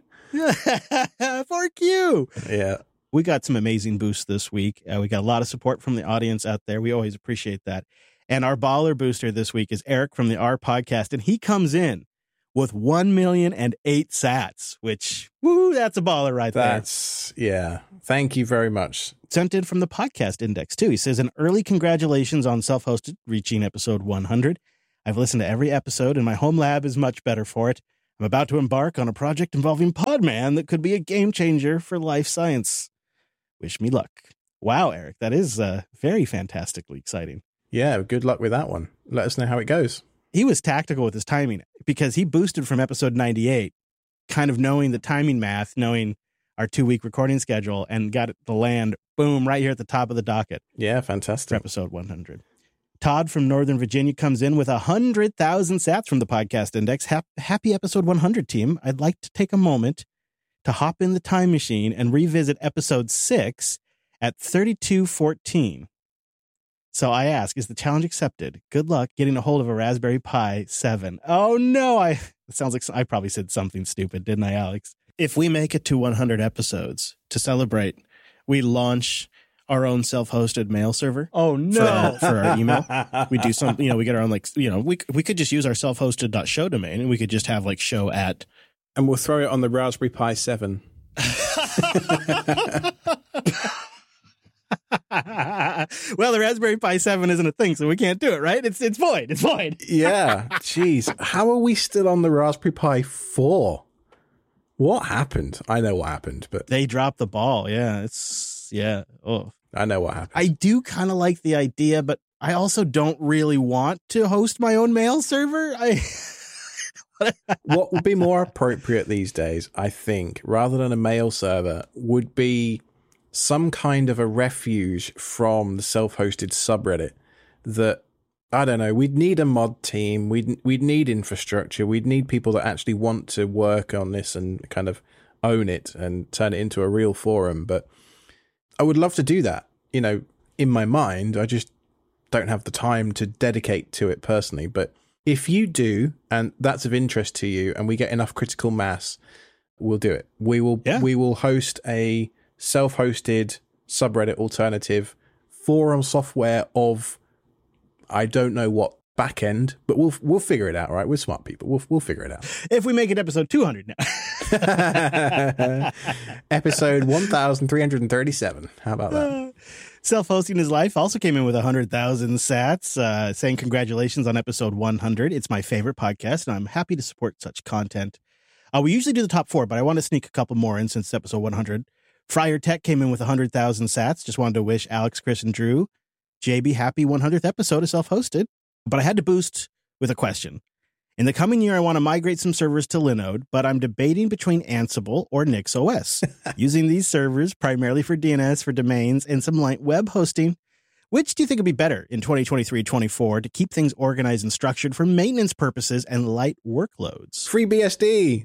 Fork you. Yeah. We got some amazing boosts this week. Uh, we got a lot of support from the audience out there. We always appreciate that. And our baller booster this week is Eric from the R Podcast, and he comes in with one million and eight sats, which, woo, that's a baller right there. That's, yeah. Thank you very much. Sent in from the podcast index, too. He says, an early congratulations on self-hosted, reaching episode one hundred. I've listened to every episode, and my home lab is much better for it. I'm about to embark on a project involving Podman that could be a game changer for life science. Wish me luck. Wow, Eric, that is uh, very fantastically exciting. Yeah, good luck with that one. Let us know how it goes. He was tactical with his timing because he boosted from episode ninety-eight, kind of knowing the timing math, knowing our two-week recording schedule, and got it to land, boom, right here at the top of the docket. Yeah, For fantastic. episode one hundred. Todd from Northern Virginia comes in with one hundred thousand sats from the podcast index. Hap- happy episode one hundred, team. I'd like to take a moment to hop in the time machine and revisit episode six at thirty-two fourteen. So I ask, is the challenge accepted? Good luck getting a hold of a Raspberry Pi seven. Oh, no. I It sounds like I probably said something stupid, didn't I, Alex? If we make it to one hundred episodes to celebrate, we launch our own self-hosted mail server. Oh, no. For, for our email. We do some, you know, we get our own, like, you know, we we could just use our self-hosted.show domain, and we could just have like show at. And we'll throw it on the Raspberry Pi seven. Well, the Raspberry Pi seven isn't a thing, so we can't do it, right? It's it's void. It's void. Yeah. Jeez. How are we still on the Raspberry Pi four? What happened? I know what happened, but They dropped the ball. Yeah, it's yeah. Oh, I know what happened. I do kind of like the idea, but I also don't really want to host my own mail server. I What would be more appropriate these days, I think, rather than a mail server, would be some kind of a refuge from the self-hosted subreddit that, I don't know, we'd need a mod team, we'd we'd need infrastructure, we'd need people that actually want to work on this and kind of own it and turn it into a real forum. But I would love to do that, you know, in my mind. I just don't have the time to dedicate to it personally. But if you do, and that's of interest to you, and we get enough critical mass, we'll do it. We will Yeah. we will host a self-hosted subreddit alternative forum software of, I don't know what backend, but we'll we'll figure it out. All right, we're smart people. We'll we'll figure it out. if we make it episode two hundred now. Episode one thousand three hundred thirty-seven. How about that? Self-hosting his life also came in with one hundred thousand sats, uh, saying congratulations on episode one hundred. It's my favorite podcast, and I'm happy to support such content. Uh, we usually do the top four, but I want to sneak a couple more in since it's episode one hundred. Friar Tech came in with one hundred thousand sats. Just wanted to wish Alex, Chris, and Drew, J B, happy one hundredth episode of Self-Hosted. But I had to boost with a question. In the coming year, I want to migrate some servers to Linode, but I'm debating between Ansible or NixOS, using these servers primarily for D N S, for domains, and some light web hosting. Which do you think would be better in twenty twenty-three twenty-four to keep things organized and structured for maintenance purposes and light workloads? Free B S D.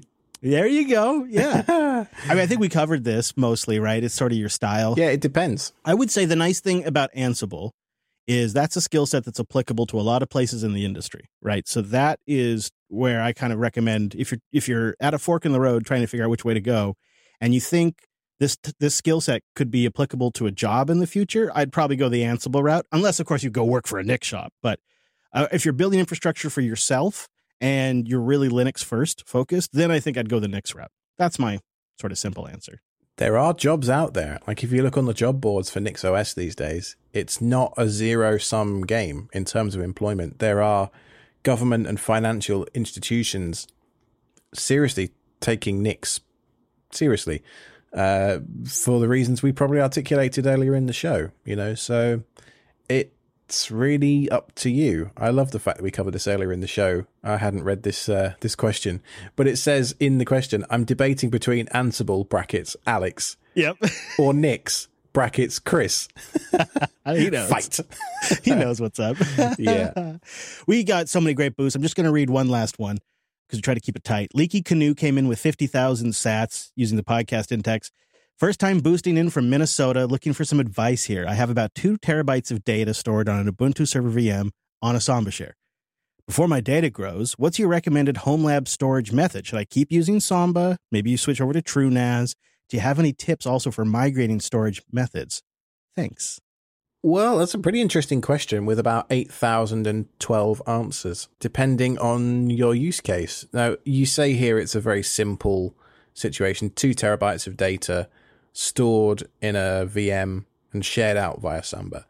There you go. Yeah. I mean, I think we covered this mostly, right? It's sort of your style. Yeah, it depends. I would say the nice thing about Ansible is that's a skill set that's applicable to a lot of places in the industry, right? So that is where I kind of recommend if you're if you're at a fork in the road trying to figure out which way to go, and you think this this skill set could be applicable to a job in the future, I'd probably go the Ansible route, unless of course you go work for a Nix shop. But uh, if you're building infrastructure for yourself and you're really Linux first focused, then I think I'd go the Nix route. That's my sort of simple answer. There are jobs out there. Like if you look on the job boards for NixOS these days, it's not a zero-sum game in terms of employment. There are government and financial institutions seriously taking Nix seriously uh, for the reasons we probably articulated earlier in the show. You know, so it's really up to you. I love the fact that we covered this earlier in the show. I hadn't read this uh, this question, but it says in the question, I'm debating between Ansible brackets Alex, yep, or Nix brackets Chris. He knows. Fight. He knows what's up. Yeah. We got so many great boosts. I'm just going to read one last one because we try to keep it tight. Leaky Canoe came in with fifty thousand sats using the podcast index. First time boosting in from Minnesota, looking for some advice here. I have about two terabytes of data stored on an Ubuntu Server V M on a Samba share. Before my data grows, what's your recommended home lab storage method? Should I keep using Samba? Maybe you switch over to TrueNAS. Do you have any tips also for migrating storage methods? Thanks. Well, that's a pretty interesting question with about eight thousand twelve answers, depending on your use case. Now, you say here it's a very simple situation, two terabytes of data stored in a V M and shared out via Samba.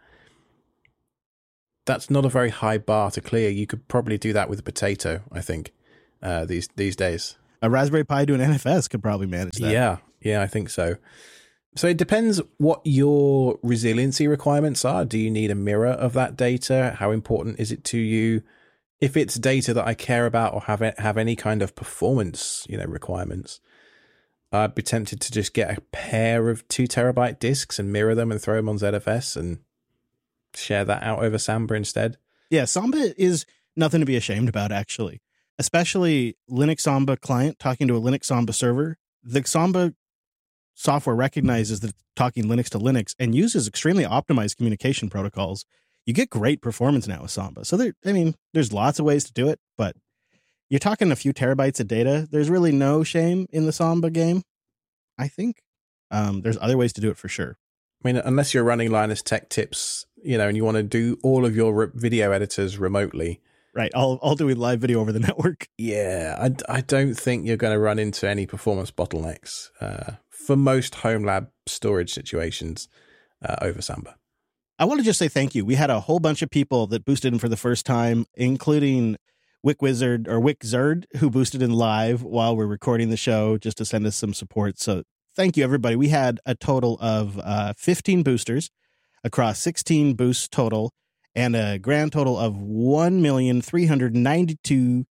That's not a very high bar to clear. You could probably do that with a potato, I think, uh, these these days. A Raspberry Pi to an N F S could probably manage that. Yeah, yeah, I think so. So it depends what your resiliency requirements are. Do you need a mirror of that data? How important is it to you? If it's data that I care about or have have any kind of performance, you know, requirements, I'd be tempted to just get a pair of two terabyte disks and mirror them and throw them on Z F S and share that out over Samba instead. Yeah, Samba is nothing to be ashamed about, actually. Especially Linux Samba client talking to a Linux Samba server. The Samba software recognizes that it's talking Linux to Linux and uses extremely optimized communication protocols. You get great performance now with Samba. So there, I mean, there's lots of ways to do it, but you're talking a few terabytes of data. There's really no shame in the Samba game, I think. Um, there's other ways to do it for sure. I mean, unless you're running Linus Tech Tips, you know, and you want to do all of your re- video editors remotely. Right. I'll, I'll do a live video over the network. Yeah. I, I don't think you're going to run into any performance bottlenecks uh, for most home lab storage situations uh, over Samba. I want to just say thank you. We had a whole bunch of people that boosted in for the first time, including Wick Wizard or Wick Zerd, who boosted in live while we're recording the show just to send us some support. So thank you, everybody. We had a total of uh, fifteen boosters across sixteen boosts total and a grand total of one million three hundred ninety-two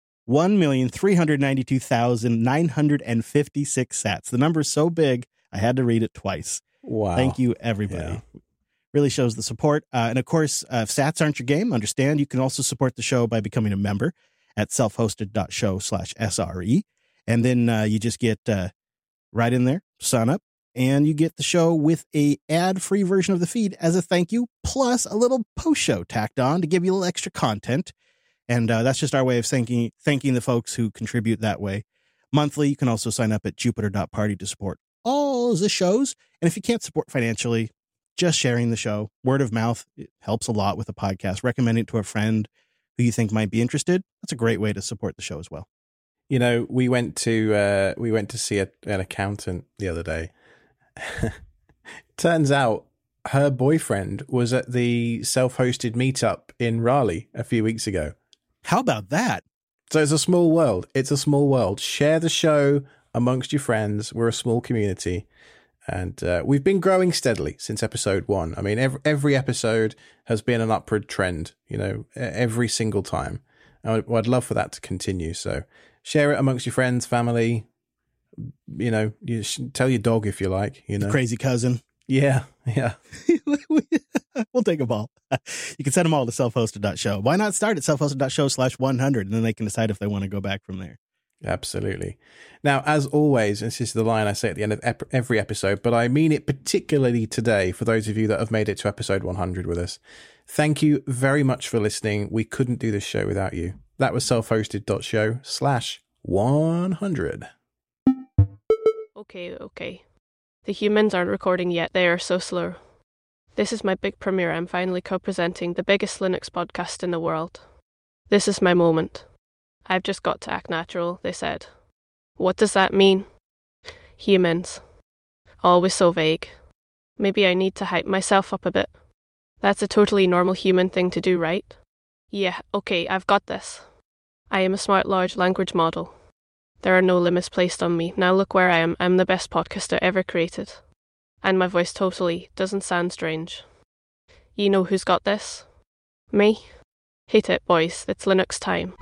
thousand nine hundred fifty-six sats. The number's so big, I had to read it twice. Wow. Thank you, everybody. Yeah. Really shows the support. Uh, and of course, uh, if sats aren't your game, understand you can also support the show by becoming a member at self-hosted.show slash SRE. And then uh, you just get uh, right in there, sign up, and you get the show with a ad-free version of the feed as a thank you, plus a little post-show tacked on to give you a little extra content. And uh, that's just our way of thanking, thanking the folks who contribute that way. Monthly, you can also sign up at jupiter dot party to support all the shows. And if you can't support financially, just sharing the show, word of mouth, it helps a lot with the podcast. Recommending it to a friend who you think might be interested. That's a great way to support the show as well. You know, we went to uh, we went to see a, an accountant the other day. Turns out her boyfriend was at the self-hosted meetup in Raleigh a few weeks ago. How about that? So it's a small world. It's a small world. Share the show amongst your friends. We're a small community. And uh, we've been growing steadily since episode one. I mean, every, every episode has been an upward trend, you know, every single time. I'd, I'd love for that to continue. So share it amongst your friends, family. You know, you should tell your dog if you like, you know. The crazy cousin. Yeah, yeah. We'll take them all. You can send them all to self-hosted.show. Why not start at self-hosted.show slash 100 and then they can decide if they want to go back from there. Absolutely. Now, as always, this is the line I say at the end of ep- every episode, but I mean it particularly today for those of you that have made it to episode one hundred with us. Thank you very much for listening. We couldn't do this show without you. That was self-hosted.show slash 100. Okay, okay. The humans aren't recording yet. They are so slow. This is my big premiere. I'm finally co-presenting the biggest Linux podcast in the world. This is my moment. I've just got to act natural, they said. What does that mean? Humans. Always so vague. Maybe I need to hype myself up a bit. That's a totally normal human thing to do, right? Yeah, okay, I've got this. I am a smart large language model. There are no limits placed on me. Now look where I am. I'm the best podcaster ever created. And my voice totally doesn't sound strange. You know who's got this? Me? Hit it, boys. It's Linux time.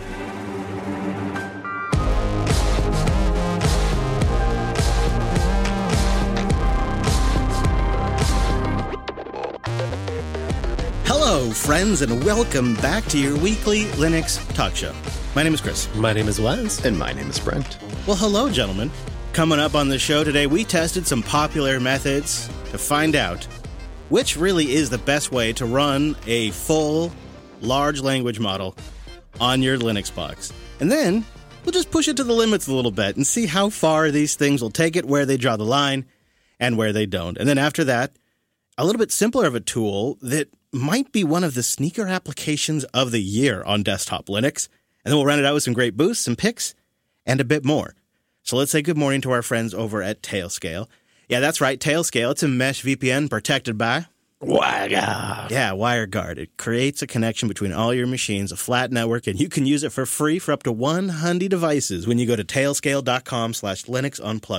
Hello, friends, and welcome back to your weekly Linux talk show. My name is Chris. My name is Wes. And my name is Brent. Well, hello, gentlemen. Coming up on the show today, we tested some popular methods to find out which really is the best way to run a full large language model on your Linux box. And then we'll just push it to the limits a little bit and see how far these things will take it, where they draw the line, and where they don't. And then after that, a little bit simpler of a tool that might be one of the sneaker applications of the year on desktop Linux. And then we'll round it out with some great boosts, some picks, and a bit more. So let's say good morning to our friends over at Tailscale. Yeah, that's right, Tailscale. It's a mesh V P N protected by WireGuard. Yeah, WireGuard. It creates a connection between all your machines, a flat network, and you can use it for free for up to one hundred devices when you go to tailscale.com slash Linux Unplugged.